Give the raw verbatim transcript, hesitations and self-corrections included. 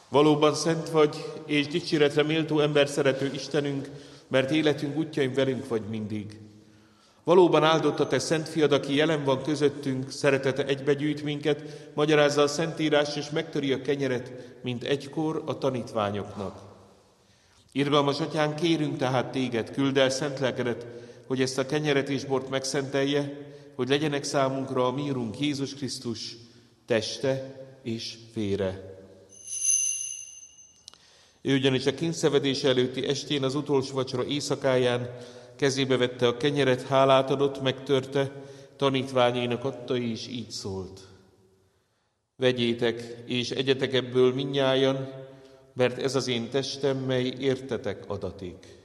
Valóban szent vagy, és dicséretre méltó ember szerető Istenünk, mert életünk útjain velünk vagy mindig. Valóban áldott a te szent fiad, aki jelen van közöttünk, szeretete egybegyűjt minket, magyarázza a Szentírás és megtöri a kenyeret, mint egykor a tanítványoknak. Irgalmas atyánk, kérünk tehát téged, küld el szent lelkedet, hogy ezt a kenyeret és bort megszentelje, hogy legyenek számunkra a mi Urunk Jézus Krisztus teste és vére. Ő ugyanis a kínzszenvedés előtti estén, az utolsó vacsora éjszakáján kezébe vette a kenyeret, hálát adott, megtörte, tanítványainak adta, és így szólt. Vegyétek, és egyetek ebből mindnyájan, mert ez az én testem, mely értetek adatik.